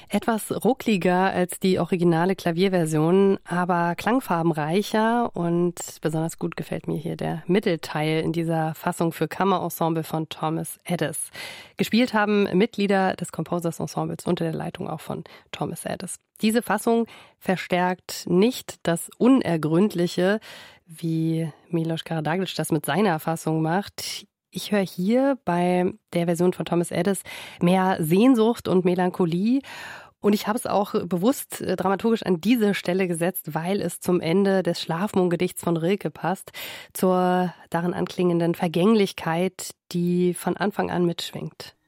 Etwas ruckliger als die originale Klavierversion, aber klangfarbenreicher und besonders gut gefällt mir hier der Mittelteil in dieser Fassung für Kammerensemble von Thomas Edis. Gespielt haben Mitglieder des Composers Ensembles unter der Leitung auch von Thomas Edis. Diese Fassung verstärkt nicht das Unergründliche, wie Milos Karađagić das mit seiner Fassung macht. Ich höre hier bei der Version von Thomas Edis mehr Sehnsucht und Melancholie. Und ich habe es auch bewusst dramaturgisch an diese Stelle gesetzt, weil es zum Ende des Schlafmondgedichts von Rilke passt, zur darin anklingenden Vergänglichkeit, die von Anfang an mitschwingt.